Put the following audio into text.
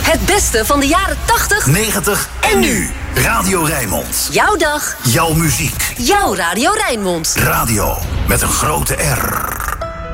Het beste van de jaren 80, 90 en nu. Radio Rijnmond. Jouw dag. Jouw muziek. Jouw Radio Rijnmond. Radio met een grote R.